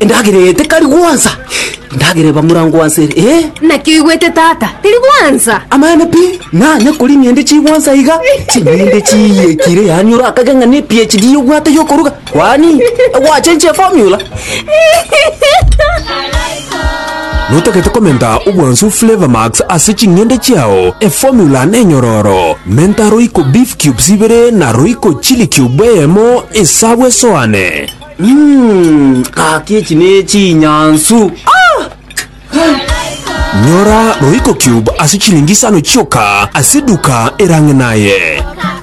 ndagirete kari gwanza ndagire bamurango wansere na kiwete tata tiri gwanza amana pi na kuri myende chi gwanza iga chimende chi kire yani urakaga ne PhD yugwata yokoruga kwani wachenche formula Notokete komenta ubwansu Flavor Max asichi ngende chiao formula nenyororo menta roiko beef cubes ibere na roiko chili cube emo isabwe soane kaki chinechi nyansu Nyora roiko cube asichilingisano choka asiduka erangenaye